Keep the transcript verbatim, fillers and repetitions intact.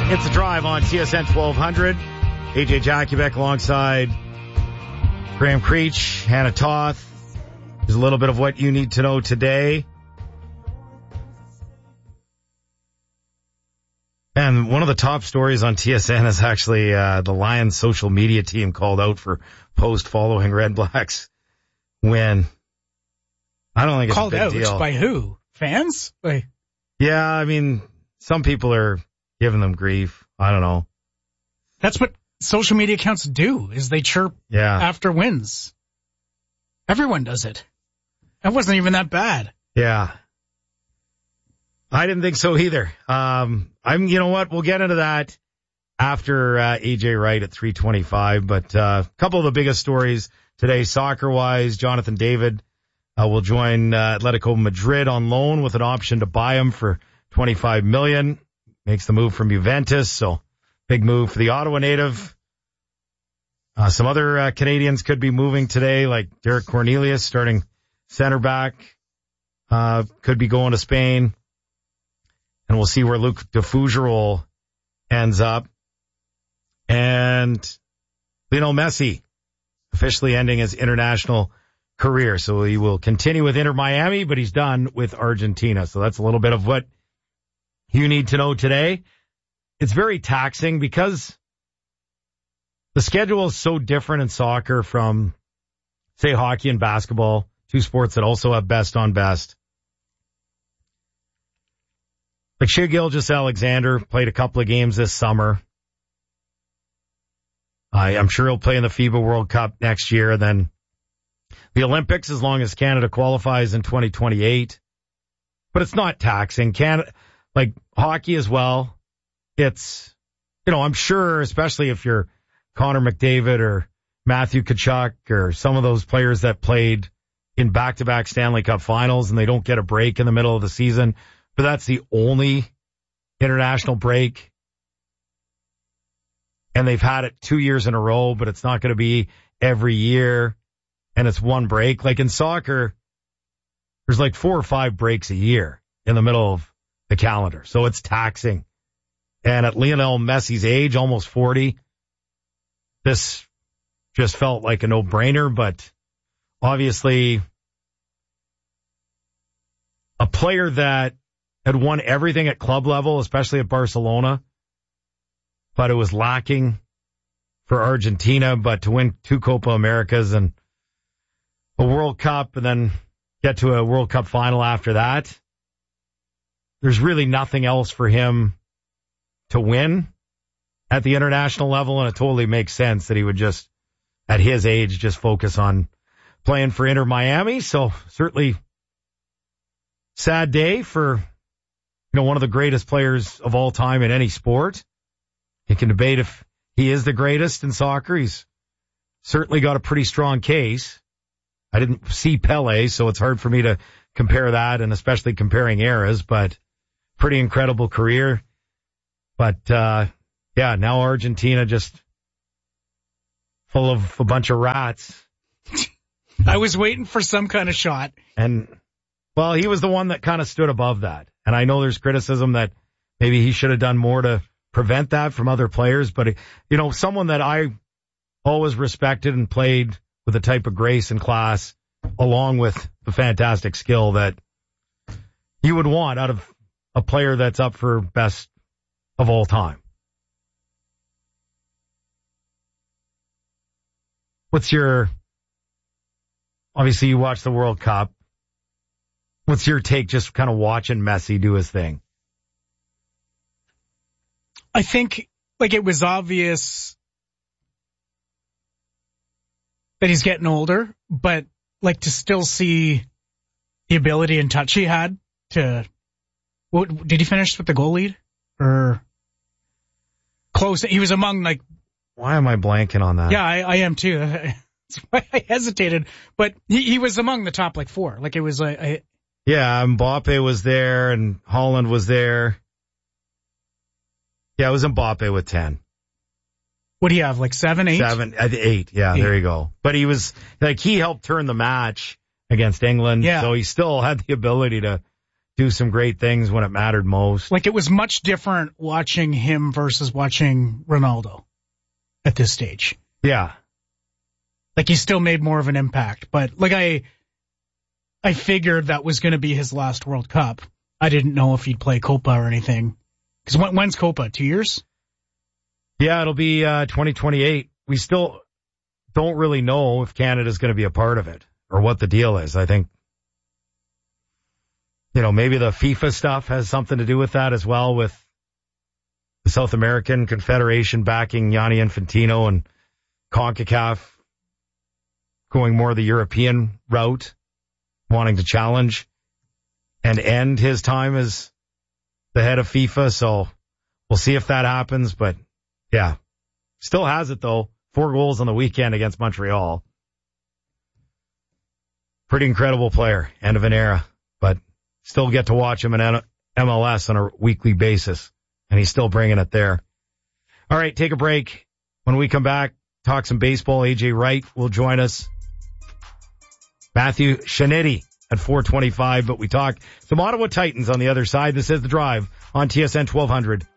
It's a drive on T S N twelve hundred. A J Jakubek alongside Graham Creech, Hannah Toth. There's a little bit of what you need to know today. And one of the top stories on T S N is actually uh, the Lions social media team called out for post following Red Blacks win. I don't think it's called a big out deal. By who? Fans? Like, yeah, I mean, some people are giving them grief. I don't know. That's what social media accounts do, is they chirp yeah. after wins. Everyone does it. That wasn't even that bad. Yeah. I didn't think so either. Um, I'm, you know what? We'll get into that after uh, A J Wright at three twenty-five. But uh, a couple of the biggest stories today, soccer-wise, Jonathan David uh, will join uh, Atletico Madrid on loan with an option to buy him for twenty-five million dollars. Makes the move from Juventus, so big move for the Ottawa native. Uh, some other uh, Canadians could be moving today, like Derek Cornelius, starting center back, uh, could be going to Spain. And we'll see where Luke DeFougerol ends up. And Lionel Messi officially ending his international career. So he will continue with Inter Miami, but he's done with Argentina. So that's a little bit of what you need to know today. It's very taxing because the schedule is so different in soccer from, say, hockey and basketball, two sports that also have best on best. Like Shai Gilgeous-Alexander played a couple of games this summer. I, I'm sure he'll play in the FIBA World Cup next year, and then the Olympics as long as Canada qualifies in twenty twenty-eight. But it's not taxing. Canada, like hockey as well. It's, you know, I'm sure, especially if you're Connor McDavid or Matthew Tkachuk or some of those players that played in back-to-back Stanley Cup finals and they don't get a break in the middle of the season, but that's the only international break. And they've had it two years in a row, but it's not going to be every year. And it's one break. Like in soccer, there's like four or five breaks a year in the middle of the calendar. So it's taxing. And at Lionel Messi's age, almost forty, this just felt like a no-brainer, but obviously a player that had won everything at club level, especially at Barcelona, but it was lacking for Argentina. But to win two Copa Americas and a World Cup and then get to a World Cup final after that, there's really nothing else for him to win at the international level, and it totally makes sense that he would just, at his age, just focus on playing for Inter Miami. So certainly sad day for, you know, one of the greatest players of all time in any sport. You can debate if he is the greatest in soccer. He's certainly got a pretty strong case. I didn't see Pele, so it's hard for me to compare that, and especially comparing eras, but pretty incredible career. But, uh, yeah, now Argentina just full of a bunch of rats. I was waiting for some kind of shot. And, well, he was the one that kind of stood above that. And I know there's criticism that maybe he should have done more to prevent that from other players. But, you know, someone that I always respected and played with a type of grace and class, along with the fantastic skill that you would want out of a player that's up for best of all time. What's your, obviously you watch the World Cup. What's your take just kind of watching Messi do his thing? I think, like, it was obvious that he's getting older, but, like, to still see the ability and touch he had to, what, did he finish with the goal lead? Or close? He was among, like... Why am I blanking on that? Yeah, I, I am too. That's why I hesitated. But he, he was among the top, like, four. Like, it was like... I, yeah, Mbappe was there and Holland was there. Yeah, it was Mbappe with ten. What do you have, like seven, eight? Seven, uh, eight. Yeah, eight. There you go. But he was, like, he helped turn the match against England. Yeah. So he still had the ability to do some great things when it mattered most. Like, it was much different watching him versus watching Ronaldo at this stage. Yeah. Like, he still made more of an impact. But, like, I I figured that was going to be his last World Cup. I didn't know if he'd play Copa or anything. Because when, when's Copa? Two years? Yeah, it'll be uh, twenty twenty-eight. We still don't really know if Canada's going to be a part of it or what the deal is. I think, you know, maybe the FIFA stuff has something to do with that as well, with the South American Confederation backing Gianni Infantino and CONCACAF going more the European route, wanting to challenge and end his time as the head of FIFA. So we'll see if that happens. But yeah, still has it though. Four goals on the weekend against Montreal. Pretty incredible player. End of an era, but still get to watch him in M L S on a weekly basis. And he's still bringing it there. All right, take a break. When we come back, talk some baseball. A J Wright will join us. Matthew Shanetti at four twenty-five, but we talk some Ottawa Titans on the other side. This is The Drive on T S N twelve hundred